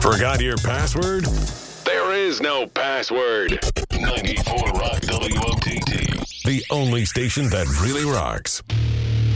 Forgot your password? There is no password. 94 Rock WOTT. The only station that really rocks.